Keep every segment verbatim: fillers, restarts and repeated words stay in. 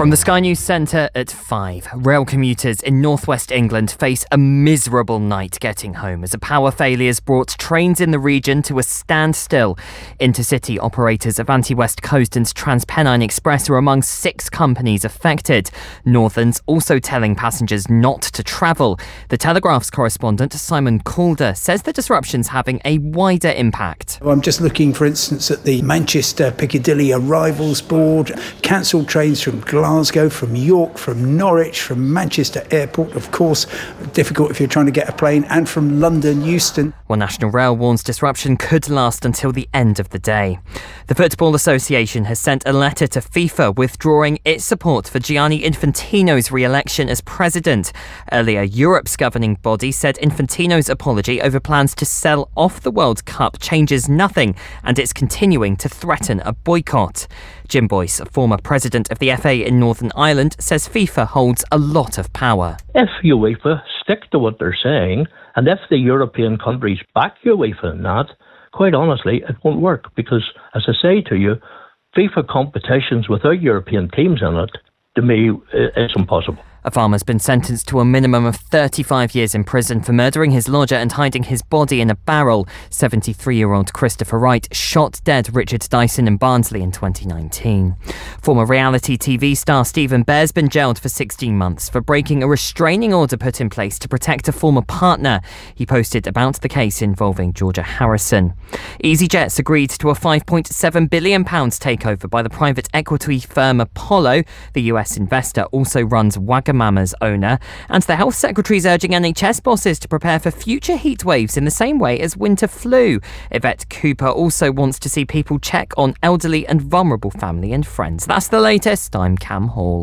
From the Sky News Centre at five, rail commuters in northwest England face a miserable night getting home as a power failure has brought trains in the region to a standstill. Intercity operators Avanti West Coast and TransPennine Express are among six companies affected. Northern's also telling passengers not to travel. The Telegraph's correspondent Simon Calder says the disruption's having a wider impact. I'm just looking, for instance, at the Manchester Piccadilly Arrivals Board, cancelled trains from Glasgow, from York, from Norwich, from Manchester Airport, of course, difficult if you're trying to get a plane, and from London Euston. Well, National Rail warns disruption could last until the end of the day. The Football Association has sent a letter to FIFA withdrawing its support for Gianni Infantino's re-election as president. Earlier, Europe's governing body said Infantino's apology over plans to sell off the World Cup changes nothing, and it's continuing to threaten a boycott. Jim Boyce, former president of the F A in Northern Ireland, says FIFA holds a lot of power. If UEFA stick to what they're saying, and if the European countries back UEFA in that, quite honestly, it won't work because, as I say to you, FIFA competitions without European teams in it, to me, it's impossible. A farmer's been sentenced to a minimum of thirty-five years in prison for murdering his lodger and hiding his body in a barrel. seventy-three-year-old Christopher Wright shot dead Richard Dyson in Barnsley in twenty nineteen. Former reality T V star Stephen Bear's been jailed for sixteen months for breaking a restraining order put in place to protect a former partner. He posted about the case involving Georgia Harrison. EasyJet's agreed to a five point seven billion pounds takeover by the private equity firm Apollo. The U S investor also runs Wagamama's owner, and the Health Secretary's urging N H S bosses to prepare for future heat waves in the same way as winter flu. Yvette Cooper also wants to see people check on elderly and vulnerable family and friends. That's the latest. I'm Cam Hall.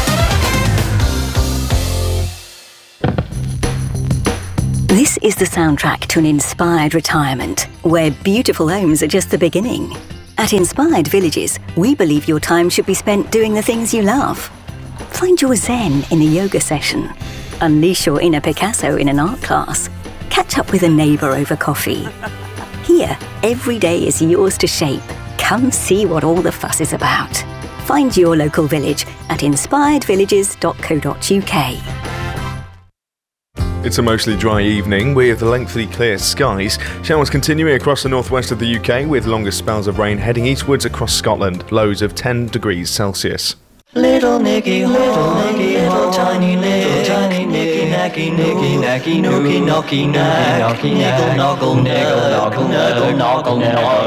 This is the soundtrack to an inspired retirement, where beautiful homes are just the beginning. At Inspired Villages, we believe your time should be spent doing the things you love. Find your zen in a yoga session. Unleash your inner Picasso in an art class. Catch up with a neighbour over coffee. Here, every day is yours to shape. Come see what all the fuss is about. Find your local village at inspired villages dot co dot uk. It's a mostly dry evening with lengthy clear skies. Showers continuing across the northwest of the U K with longer spells of rain heading eastwards across Scotland. Lows of ten degrees Celsius. Little Nicky, little Nicky, little tiny, little tiny Nicky, nacky, nicky, nacky, nookie, knocky, knack, niggle, noggle, niggle, noggle, niggle, noggle, noggle.